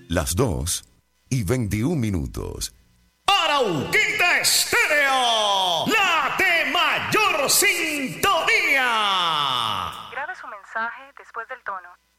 las 2:21. Arauquita Estéreo, la de mayor sintonía. Grabe su mensaje después del tono.